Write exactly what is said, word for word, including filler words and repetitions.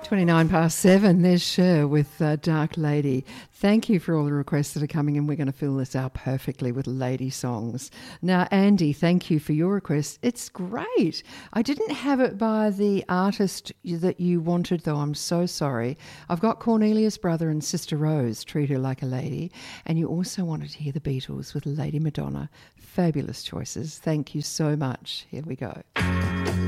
twenty-nine past seven, there's Cher with uh, Dark Lady. Thank you for all the requests that are coming in. We're going to fill this out perfectly with lady songs. Now, Andy, thank you for your request. It's great. I didn't have it by the artist that you wanted, though. I'm so sorry. I've got Cornelia's Brother and Sister Rose, Treat Her Like a Lady. And you also wanted to hear the Beatles with Lady Madonna. Fabulous choices. Thank you so much. Here we go.